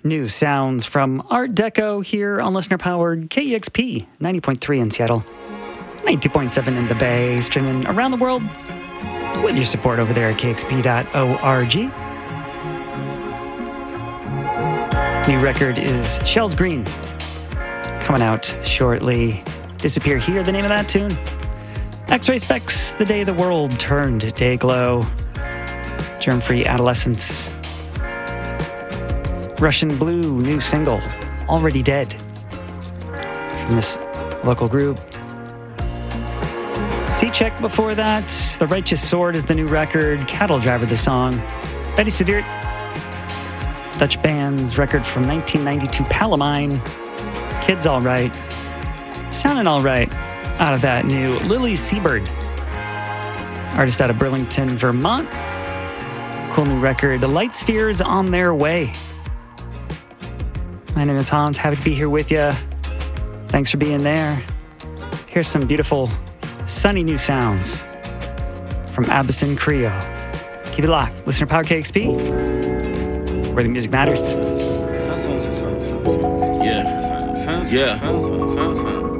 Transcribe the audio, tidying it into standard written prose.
New sounds from Art Deco here on listener-powered KEXP 90.3 in Seattle, 92.7 in the Bay, streaming around the world with your support over there at kexp.org. New record is Shells Green, coming out shortly. Disappear Here, the name of that tune. X-Ray Specs, The Day the World Turned Dayglow. Germ-Free Adolescence. Russian Blue, new single, Already Dead, from this local group. C-Check before that. The Righteous Sword is the new record. Cattle Driver, the song. Betty Seviert, Dutch band's record from 1992, Palamine. Kids All Right. Sounding all right out of that new Lily Seabird, artist out of Burlington, Vermont. Cool new record. The Light Spheres on their way. My name is Hans. Happy to be here with you. Thanks for being there. Here's some beautiful, sunny new sounds from Abyssin Creo. Keep it locked. Listener Power KXP, where the music matters. Yeah.